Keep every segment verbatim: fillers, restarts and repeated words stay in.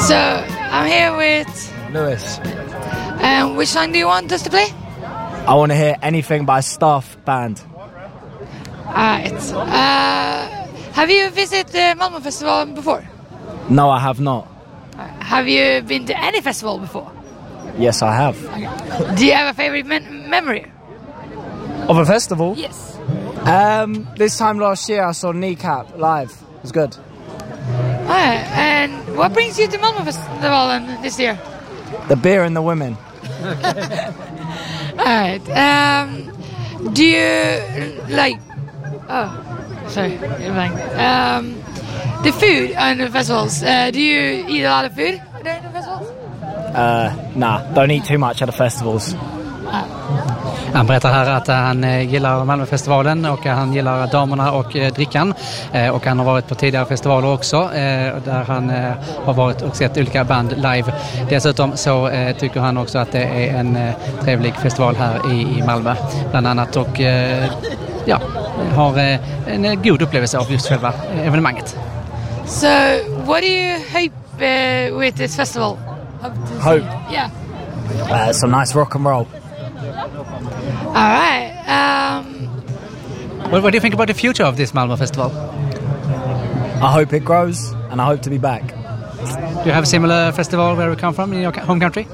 So, I'm here with Lewis. Um, which song do you want us to play? I want to hear Anything by Staff Band. Alright. Uh, have you visited the Malmö Festival before? No, I have not. Uh, have you been to any festival before? Yes, I have. Do you have a favorite men- memory? Of a festival? Yes. Um, this time last year I saw Kneecap live. It was good. Alright, and what brings you to Malmö Festival this year? The beer and the women. Alright, um, do you like, oh, sorry, um, the food on the festivals, uh, do you eat a lot of food during the festivals? Uh, nah, don't eat too much at the festivals. Han berättar här att han eh, gillar Malmöfestivalen och han gillar damerna och eh, drickan. Eh, och han har varit på tidigare festivaler också eh, där han eh, har varit och sett olika band live. Dessutom så eh, tycker han också att det är en eh, trevlig festival här i, i Malmö bland annat och eh, ja, har eh, en eh, god upplevelse av just själva eh, evenemanget. So, what do you hope uh, with this festival? Hope? Yeah. Uh, some nice rock and roll. All right. Um, what, what do you think about the future of this Malmö Festival? I hope it grows and I hope to be back. Do you have a similar festival where you come from in your home country?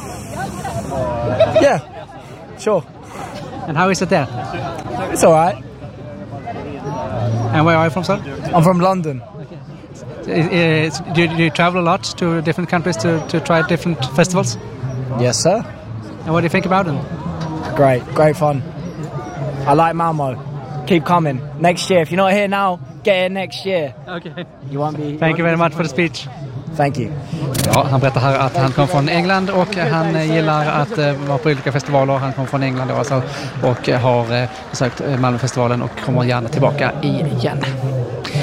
Yeah, sure. And how is it there? It's alright. And where are you from, sir? I'm from London. Uh, do, you, do you travel a lot to different countries to, to try different festivals? Yes, sir. And what do you think about them? Great, great fun. I like Malmo. Keep coming. Next year. If you're not here now, get here next year. Okay. You won't be. Thank you very much for the speech. Thank you. Ja, han berättar här att han kom från England och han eh, gillar att eh, vara på olika festivaler. Han kom från England alltså, och har eh, besökt Malmöfestivalen och kommer gärna tillbaka igen.